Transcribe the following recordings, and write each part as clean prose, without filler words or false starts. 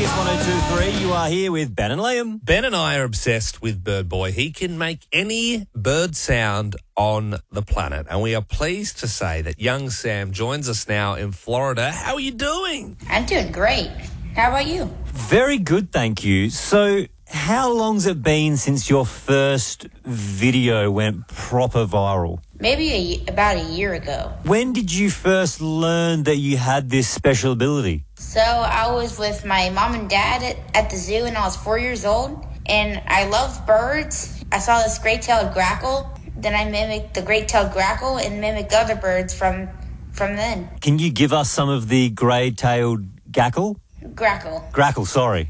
Kiss 102.3, you are here with Ben and Liam. Ben and I are obsessed with Bird Boy. He can make any bird sound on the planet. And we are pleased to say that young Sam joins us now in Florida. How are you doing? I'm doing great. How about you? Very good, thank you. So, how long's it been since your first video went proper viral? Maybe about a year ago. When did you first learn that you had this special ability? So I was with my mom and dad at the zoo when I was 4 years old, and I loved birds. I saw this great-tailed grackle. Then I mimicked the great-tailed grackle and mimicked other birds from then. Can you give us some of the grey-tailed gackle? Grackle. Grackle, sorry.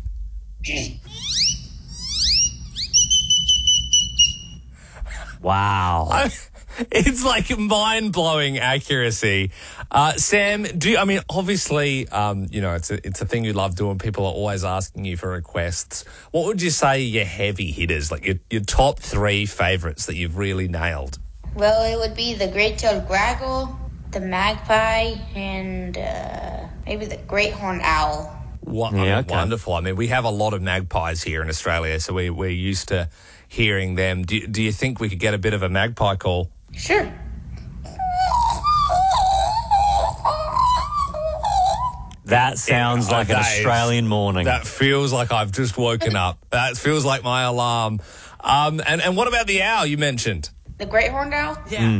Wow. It's like mind-blowing accuracy. Sam, obviously, it's a thing you love doing. People are always asking you for requests. What would you say are your heavy hitters, like your top three favourites that you've really nailed? Well, it would be the great-tailed grackle, the magpie, and maybe the great horned owl. Wonderful. I mean, we have a lot of magpies here in Australia, so we're used to hearing them. Do you think we could get a bit of a magpie call? Sure. That sounds like an Australian morning. That feels like I've just woken up. That feels like my alarm. And what about the owl you mentioned? The great horned owl? Yeah.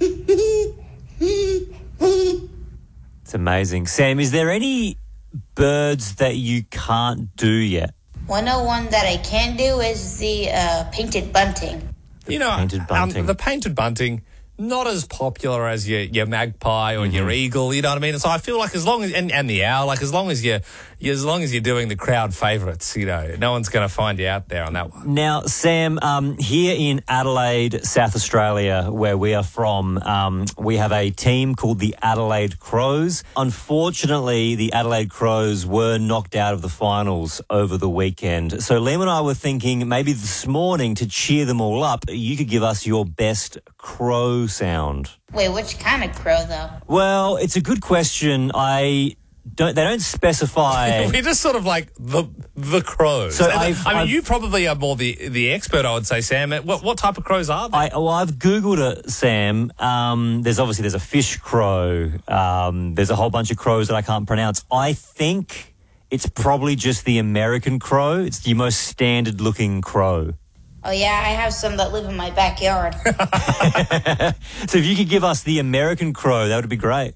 It's amazing. Sam, is there any birds that you can't do yet? 101 that I can do is the painted bunting. Painted bunting. The painted bunting, not as popular as your magpie or your eagle, you know what I mean? So I feel like as long as and the owl, like as long as you're doing the crowd favourites, no one's going to find you out there on that one. Now, Sam, here in Adelaide, South Australia, where we are from, we have a team called the Adelaide Crows. Unfortunately, the Adelaide Crows were knocked out of the finals over the weekend. So Liam and I were thinking maybe this morning to cheer them all up, you could give us your best crow sound. Wait, which kind of crow, though? Well, it's a good question. They don't specify. We're just sort of like the crows. So you probably are more the expert, I would say, Sam. What type of crows are they? I've Googled it, Sam. There's a fish crow. There's a whole bunch of crows that I can't pronounce. I think it's probably just the American crow. It's the most standard-looking crow. Oh, yeah, I have some that live in my backyard. So if you could give us the American crow, that would be great.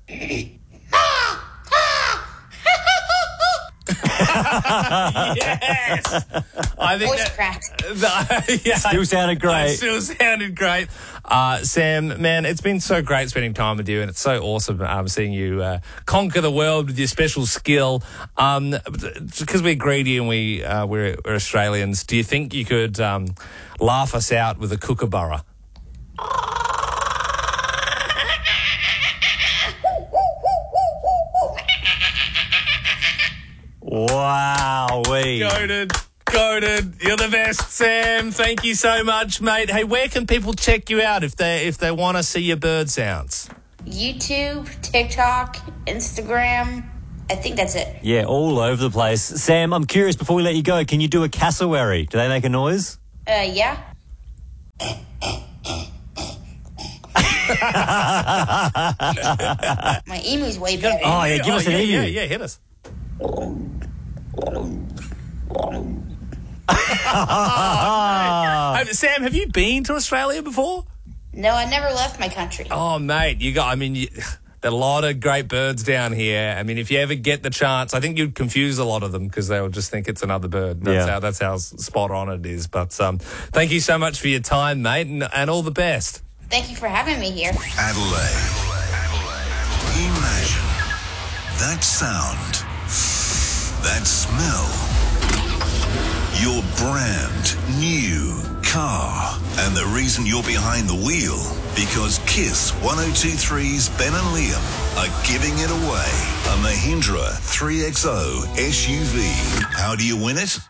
Yes! I think Voice cracked. Yeah, still sounded great. Still sounded great. Sam, man, it's been so great spending time with you, and it's so awesome seeing you conquer the world with your special skill. Because we're greedy and we're Australians, do you think you could laugh us out with a kookaburra? Wow-wee. Goated. You're the best, Sam. Thank you so much, mate. Hey, where can people check you out if they want to see your bird sounds? YouTube, TikTok, Instagram. I think that's it. Yeah, all over the place. Sam, I'm curious, before we let you go, can you do a cassowary? Do they make a noise? Yeah. My emu's way better. Oh, yeah, give us an emu. Yeah, hit us. Sam, have you been to Australia before? No, I never left my country. Oh, mate, there are a lot of great birds down here. I mean, if you ever get the chance, I think you'd confuse a lot of them because they'll just think it's another bird. That's how spot on it is. But thank you so much for your time, mate, and all the best. Thank you for having me here. Adelaide. Imagine that sound, that smell, your brand new car, and the reason you're behind the wheel, because Kiss 102.3's Ben and Liam are giving it away. A Mahindra 3XO SUV. How do you win it?